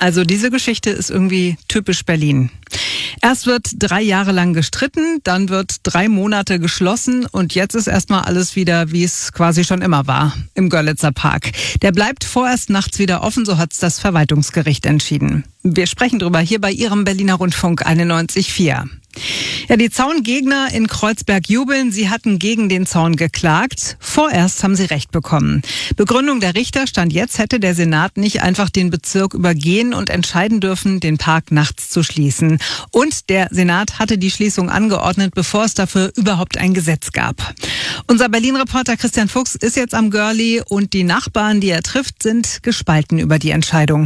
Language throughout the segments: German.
Also diese Geschichte ist irgendwie typisch Berlin. Erst wird 3 Jahre lang gestritten, dann wird 3 Monate geschlossen und jetzt ist erstmal alles wieder, wie es quasi schon immer war, im Görlitzer Park. Der bleibt vorerst nachts wieder offen, so hat's das Verwaltungsgericht entschieden. Wir sprechen drüber hier bei Ihrem Berliner Rundfunk 91,4. Ja, die Zaungegner in Kreuzberg jubeln. Sie hatten gegen den Zaun geklagt. Vorerst haben sie Recht bekommen. Begründung der Richter: Stand jetzt hätte der Senat nicht einfach den Bezirk übergehen und entscheiden dürfen, den Park nachts zu schließen. Und der Senat hatte die Schließung angeordnet, bevor es dafür überhaupt ein Gesetz gab. Unser Berlin-Reporter Christian Fuchs ist jetzt am Görli und die Nachbarn, die er trifft, sind gespalten über die Entscheidung.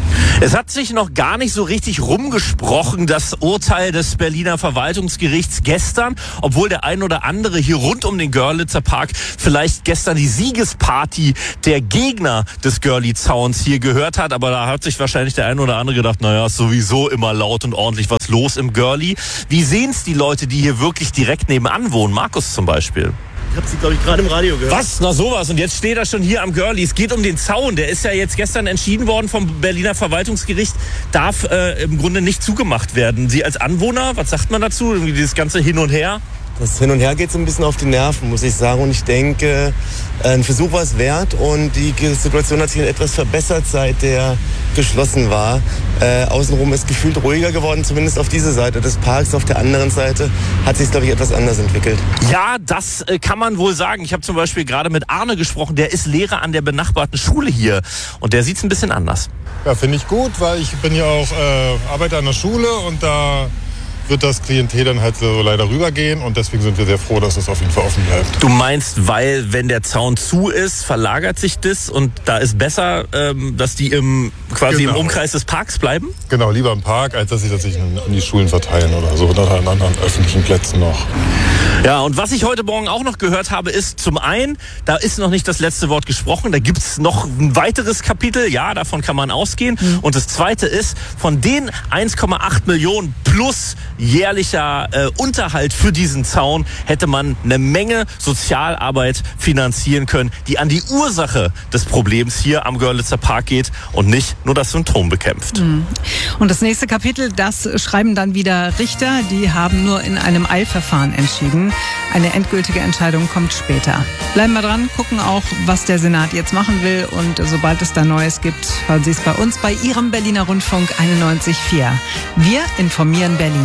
Es hat sich noch gar nicht so richtig rumgesprochen, das Urteil des Berliner Verwaltungsgerichts gestern, obwohl der ein oder andere hier rund um den Görlitzer Park vielleicht gestern die Siegesparty der Gegner des Görli-Zauns hier gehört hat. Aber da hat sich wahrscheinlich der ein oder andere gedacht, naja, ist sowieso immer laut und ordentlich was los im Görli. Wie sehen es die Leute, die hier wirklich direkt nebenan wohnen? Markus zum Beispiel. Ich habe sie, glaube ich, gerade im Radio gehört. Was? Na sowas. Und jetzt steht er schon hier am Görli. Es geht um den Zaun. Der ist ja jetzt gestern entschieden worden vom Berliner Verwaltungsgericht. Darf im Grunde nicht zugemacht werden. Sie als Anwohner, was sagt man dazu? Irgendwie dieses ganze Hin und Her? Das Hin und Her geht so ein bisschen auf die Nerven, muss ich sagen. Und ich denke, ein Versuch war es wert. Und die Situation hat sich etwas verbessert, seit der geschlossen war. Außenrum ist gefühlt ruhiger geworden, zumindest auf dieser Seite des Parks. Auf der anderen Seite hat sich, glaube ich, etwas anders entwickelt. Ja, das kann man wohl sagen. Ich habe zum Beispiel gerade mit Arne gesprochen. Der ist Lehrer an der benachbarten Schule hier. Und der sieht es ein bisschen anders. Ja, finde ich gut, weil ich bin ja auch Arbeiter an der Schule und da wird das Klientel dann halt so leider rübergehen und deswegen sind wir sehr froh, dass das auf jeden Fall offen bleibt. Du meinst, weil wenn der Zaun zu ist, verlagert sich das und da ist besser, dass die im Umkreis des Parks bleiben? Genau, lieber im Park, als dass sie das sich an die Schulen verteilen oder so oder an anderen öffentlichen Plätzen noch. Ja, und was ich heute Morgen auch noch gehört habe, ist zum einen, da ist noch nicht das letzte Wort gesprochen, da gibt's noch ein weiteres Kapitel, ja, davon kann man ausgehen. Und das zweite ist, von den 1,8 Millionen plus jährlicher Unterhalt für diesen Zaun hätte man eine Menge Sozialarbeit finanzieren können, die an die Ursache des Problems hier am Görlitzer Park geht und nicht nur das Symptom bekämpft. Und das nächste Kapitel, das schreiben dann wieder Richter, die haben nur in einem Eilverfahren entschieden. Eine endgültige Entscheidung kommt später. Bleiben wir dran, gucken auch, was der Senat jetzt machen will und sobald es da Neues gibt, hören Sie es bei uns bei Ihrem Berliner Rundfunk 91,4. Wir informieren Berlin.